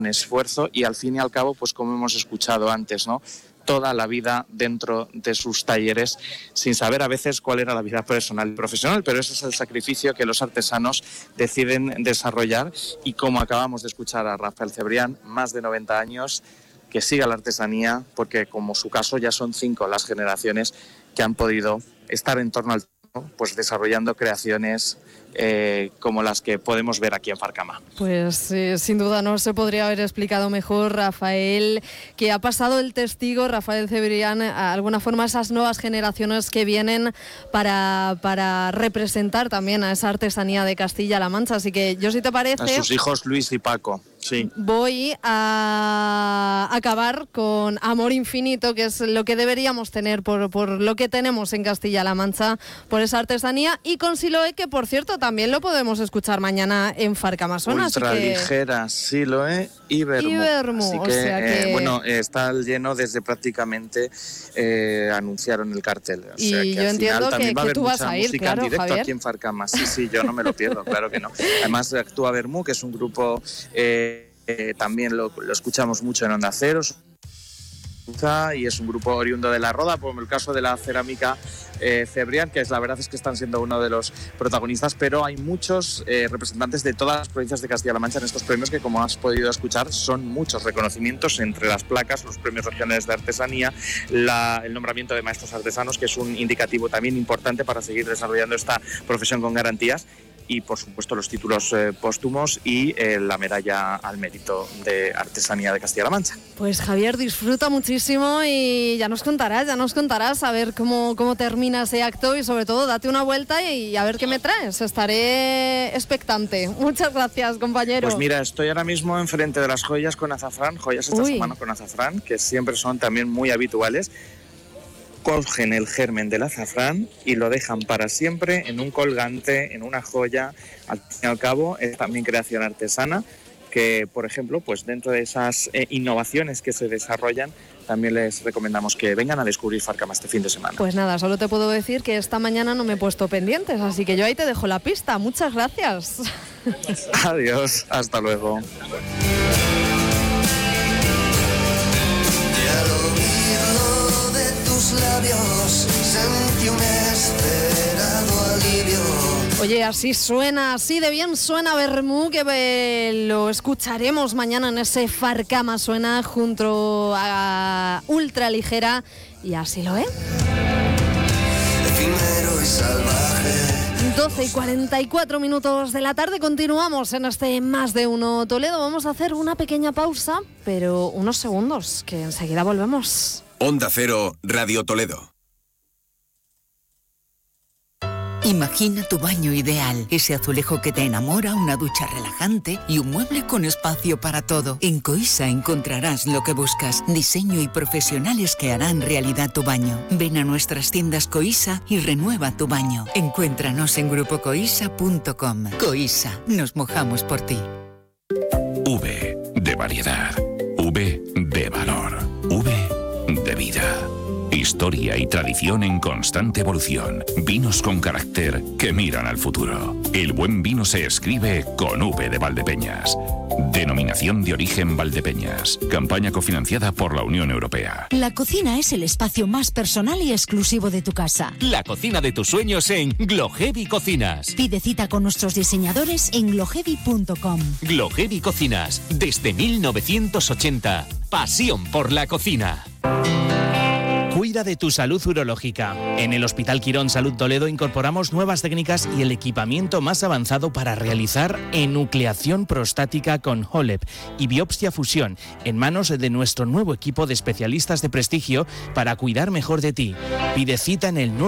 esfuerzo y al fin y al cabo, pues como hemos escuchado antes, ¿no?, toda la vida dentro de sus talleres, sin saber a veces cuál era la vida personal y profesional, pero ese es el sacrificio que los artesanos deciden desarrollar. Y como acabamos de escuchar a Rafael Cebrián, más de 90 años, que siga la artesanía, porque como su caso ya son 5 las generaciones que han podido estar en torno al tiempo, pues desarrollando creaciones como las que podemos ver aquí en Farcama. Pues sin duda no se podría haber explicado mejor, Rafael, que ha pasado el testigo, Rafael Cebrián, de alguna forma esas nuevas generaciones que vienen para representar también a esa artesanía de Castilla-La Mancha. Así que yo, si te parece, a sus hijos Luis y Paco. Sí. Voy a acabar con Amor Infinito, que es lo que deberíamos tener por lo que tenemos en Castilla-La Mancha, por esa artesanía, y con Siloé, que por cierto también lo podemos escuchar mañana en Farcamasona. Ultraligera, Siloé y Vermú. Así que, o sea que... bueno, está lleno desde prácticamente anunciaron el cartel. O sea, y que yo entiendo que tú vas a ir, claro, en directo, Javier, aquí en Farcama. Sí, yo no me lo pierdo, claro que no. Además actúa Vermú, que es un grupo... también lo escuchamos mucho en Onda Cero, y es un grupo oriundo de La Roda, como el caso de la cerámica Cebrián, que la verdad es que están siendo uno de los protagonistas, pero hay muchos representantes de todas las provincias de Castilla-La Mancha en estos premios, que como has podido escuchar son muchos reconocimientos, entre las placas, los premios regionales de artesanía, el nombramiento de maestros artesanos, que es un indicativo también importante para seguir desarrollando esta profesión con garantías, y por supuesto los títulos póstumos y la medalla al mérito de artesanía de Castilla-La Mancha. Pues Javier, disfruta muchísimo y ya nos contarás a ver cómo termina ese acto, y sobre todo date una vuelta y a ver qué me traes. Estaré expectante. Muchas gracias, compañero. Pues mira, estoy ahora mismo enfrente de las joyas con azafrán, joyas hechas a mano con azafrán, que siempre son también muy habituales. Cogen el germen del azafrán y lo dejan para siempre en un colgante, en una joya. Al fin y al cabo es también creación artesana, que por ejemplo, pues dentro de esas innovaciones que se desarrollan, también les recomendamos que vengan a descubrir Farcama este fin de semana. Pues nada, solo te puedo decir que esta mañana no me he puesto pendientes, así que yo ahí te dejo la pista. Muchas gracias. Adiós, hasta luego. Labios, sentí un esperado alivio. Oye, así de bien suena Vermú, que lo escucharemos mañana en ese Farcama junto a Ultraligera, y así lo es. Efímero y salvaje. 12:44 de la tarde, continuamos en este Más de Uno Toledo. Vamos a hacer una pequeña pausa, pero unos segundos, que enseguida volvemos. Onda Cero, Radio Toledo. Imagina tu baño ideal, ese azulejo que te enamora, una ducha relajante y un mueble con espacio para todo. En Coisa encontrarás lo que buscas, diseño y profesionales que harán realidad tu baño. Ven a nuestras tiendas Coisa y renueva tu baño. Encuéntranos en grupocoisa.com. Coisa, nos mojamos por ti. V de variedad, V de valor, V de vida. Historia y tradición en constante evolución. Vinos con carácter que miran al futuro. El buen vino se escribe con V de Valdepeñas. Denominación de origen Valdepeñas. Campaña cofinanciada por la Unión Europea. La cocina es el espacio más personal y exclusivo de tu casa. La cocina de tus sueños en Glohevi Cocinas. Pide cita con nuestros diseñadores en glohevi.com. Glohevi Cocinas, desde 1980. Pasión por la cocina. Cuida de tu salud urológica. En el Hospital Quirón Salud Toledo incorporamos nuevas técnicas y el equipamiento más avanzado para realizar enucleación prostática con HOLEP y biopsia fusión en manos de nuestro nuevo equipo de especialistas de prestigio para cuidar mejor de ti. Pide cita en el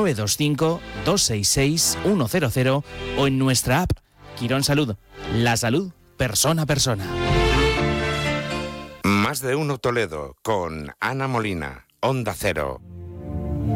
925-266-100 o en nuestra app Quirón Salud. La salud persona a persona. Más de Uno Toledo con Ana Molina. Onda Cero.